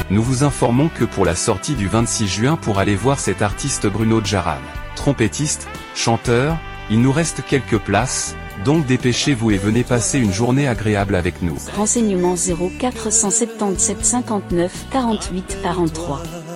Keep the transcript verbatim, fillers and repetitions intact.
Nous vous informons que pour la sortie du vingt-six juin pour aller voir cet artiste Bruno Djaran, trompettiste, chanteur, il nous reste quelques places, donc dépêchez-vous et venez passer une journée agréable avec nous. Renseignements zéro quatre cent soixante-dix-sept cinquante-neuf quarante-huit quarante-trois.